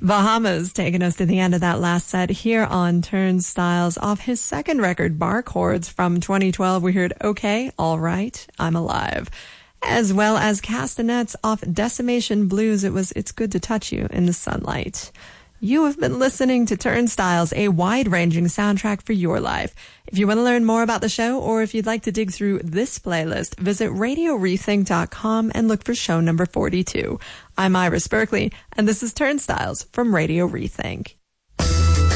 Bahamas taking us to the end of that last set here on Turnstiles. Off his second record, Bar Chords, from 2012, we heard Okay, All Right, I'm Alive. As well as Castanets off Decimation Blues, it was It's Good to Touch You in the Sunlight. You have been listening to Turnstiles, a wide-ranging soundtrack for your life. If you want to learn more about the show, or if you'd like to dig through this playlist, visit RadioRethink.com and look for show number 42. I'm Iris Berkeley, and this is Turnstiles from Radio Rethink.